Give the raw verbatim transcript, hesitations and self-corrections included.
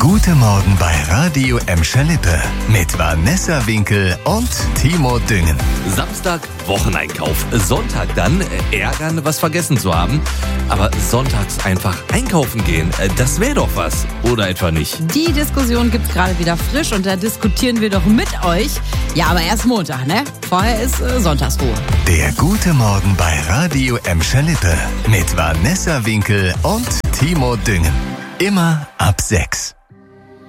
Gute Morgen bei Radio Emscher-Lippe mit Vanessa Winkel und Timo Düngen. Samstag Wocheneinkauf, Sonntag dann äh, ärgern, was vergessen zu haben. Aber sonntags einfach einkaufen gehen, äh, das wäre doch was, oder etwa nicht? Die Diskussion gibt's gerade wieder frisch und da diskutieren wir doch mit euch. Ja, aber erst Montag, ne? Vorher ist äh, Sonntagsruhe. Der Gute Morgen bei Radio Emscher-Lippe mit Vanessa Winkel und Timo Düngen. Immer ab sechs.